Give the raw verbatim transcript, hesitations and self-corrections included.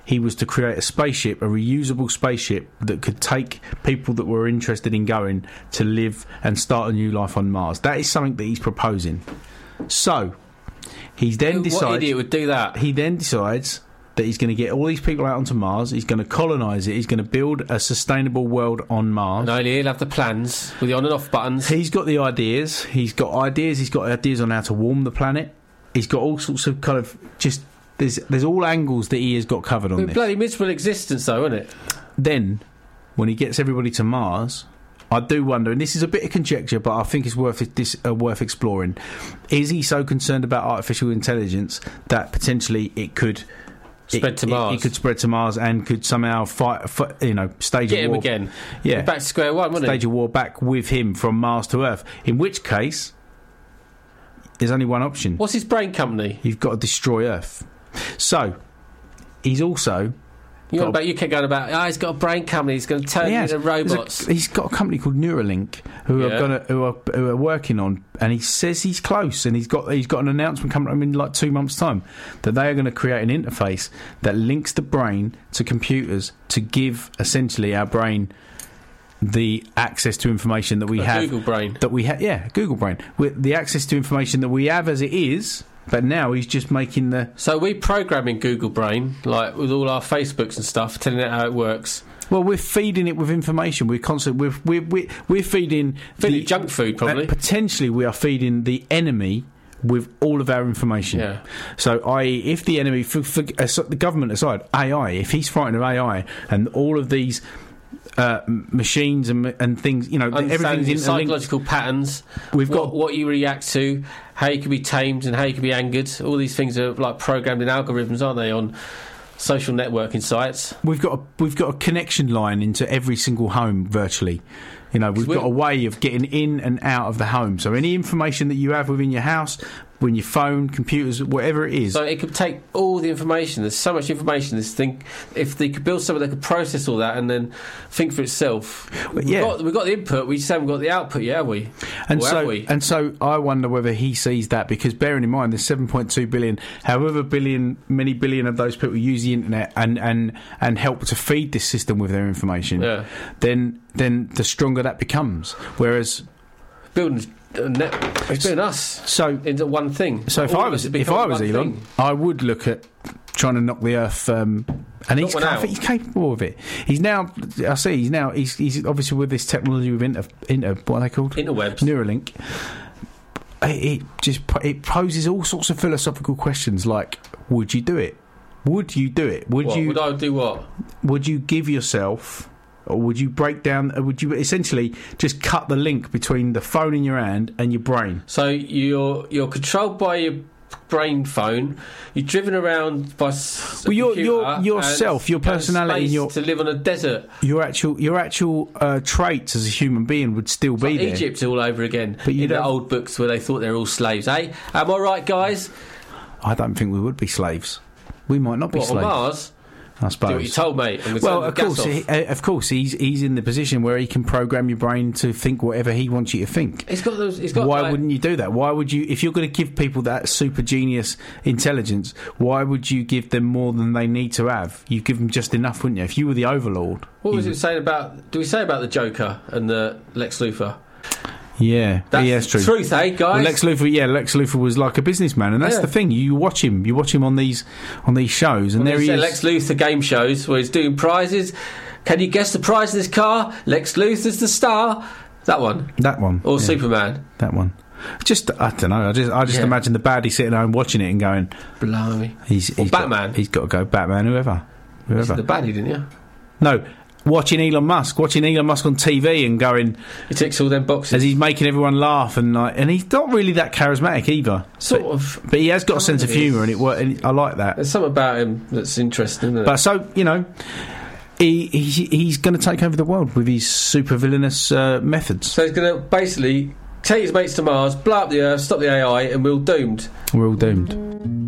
he was to create a spaceship, a reusable spaceship that could take people that were interested in going to live and start a new life on Mars. That is something that he's proposing. So he's then decides. What idiot would do that? He then decides that he's going to get all these people out onto Mars. He's going to colonise it. He's going to build a sustainable world on Mars. And only he'll have the plans with the on and off buttons. He's got the ideas. He's got ideas. He's got ideas on how to warm the planet. He's got all sorts of kind of just there's there's all angles that he has got covered on I mean, this. Bloody miserable existence, though, isn't it? Then, when he gets everybody to Mars, I do wonder, and this is a bit of conjecture, but I think it's worth this uh, worth exploring. Is he so concerned about artificial intelligence that potentially it could spread it, to Mars? It, it could spread to Mars and could somehow fight, fight you know, stage Get a war him again. Yeah, back to square one, wouldn't stage he? a war back with him from Mars to Earth. In which case, there's only one option. What's his brain company? You've got to destroy Earth. So he's also. You, know about, you kept going about, oh, he's got a brain company, he's going to turn you into robots. A, he's got a company called Neuralink who yeah. are gonna, who are who are working on, and he says he's close, and he's got he's got an announcement coming up in like two months' time that they are going to create an interface that links the brain to computers to give essentially our brain the access to information that we a have. Google brain. That we have, yeah, Google brain. With the access to information that we have as it is. But now he's just making the... So we programming Google Brain, like with all our Facebooks and stuff, telling it how it works. Well, we're feeding it with information. We're constantly... We're, we're, we're, we're feeding... Feeding the, junk food, probably. Uh, potentially, we are feeding the enemy with all of our information. Yeah. So, that is, if the enemy... For, for, uh, so the government aside, A I, if he's frightened of A I and all of these... Uh, machines and and things, you know, everything's in psychological patterns. We've what, got what you react to, how you can be tamed, and how you can be angered. All these things are like programmed in algorithms, aren't they? On social networking sites. We've got a, we've got a connection line into every single home virtually. You know, we've got a way of getting in and out of the home. So any information that you have within your house, when your phone, computers, whatever it is. So it could take all the information. There's so much information. This thing, if they could build something that could process all that and then think for itself. We've, yeah. got, we've got the input. We just haven't got the output yet, have we? And or so, have we? and so, I wonder whether he sees that, because bearing in mind there's seven point two billion, however billion, many billion of those people use the internet and and and help to feed this system with their information. Yeah. Then then the stronger that becomes. Whereas building. Net, it's been us so into one thing. So if All I was if I was Elon, thing. I would look at trying to knock the Earth. Um, and he's, I think he's capable of it. He's now. I see. He's now. He's, he's obviously with this technology with inter, inter what are they called? Interwebs. Neuralink. It, it just it poses all sorts of philosophical questions like: would you do it? Would you do it? Would what, you? Would I do what? Would you give yourself? Or would you break down, would you essentially just cut the link between the phone in your hand and your brain? So you're you're controlled by your brain phone, you're driven around by well, your, your, yourself, your personality, your, to live on a desert. Your actual your actual uh, traits as a human being would still it's be like there. Egypt all over again, but you in the old books where they thought they were all slaves, eh? Am I right, guys? I don't think we would be slaves. We might not be what, slaves. On Mars? I suppose. Do what you told, mate. Well, of course, he, uh, of course, he's he's in the position where he can program your brain to think whatever he wants you to think. He's got those. He's got. Why like, wouldn't you do that? Why would you, if you're going to give people that super genius intelligence, why would you give them more than they need to have? You give them just enough, wouldn't you? If you were the overlord. What was would... it saying about? Do we say about the Joker and the Lex Luthor? Yeah, that's yeah, that's true. Truth, eh, guys? Well, Lex Luthor, yeah, Lex Luthor was like a businessman, and that's yeah. the thing. You watch him, you watch him on these on these shows, and well, there he is. Lex Luthor game shows where he's doing prizes. Can you guess the prize of this car? Lex Luthor's the star. That one. That one. Or yeah. Superman. That one. Just I don't know. I just I just yeah. imagine the baddie sitting there and watching it and going, "Blimey." He's, he's Batman. Got, he's got to go. Batman. Whoever. Whoever. The baddie, didn't you? No. Watching Elon Musk, watching Elon Musk on T V and going, he ticks all them boxes as he's making everyone laugh, and like, and he's not really that charismatic either. Sort but, of, but he has got a sense of humour, and it and I like that. There's something about him that's interesting. Isn't it? But so you know, he, he he's going to take over the world with his super villainous uh, methods. So he's going to basically take his mates to Mars, blow up the Earth, stop the A I, and we're all doomed. We're all doomed.